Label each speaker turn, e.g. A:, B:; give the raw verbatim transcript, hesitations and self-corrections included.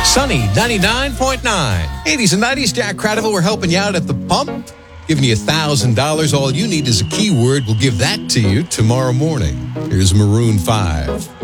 A: Sunny, ninety-nine point nine. eighties and nineties, Jack Cradival, we're helping you out at the pump. Giving you one thousand dollars. All you need is a keyword. We'll give that to you tomorrow morning. Here's Maroon five.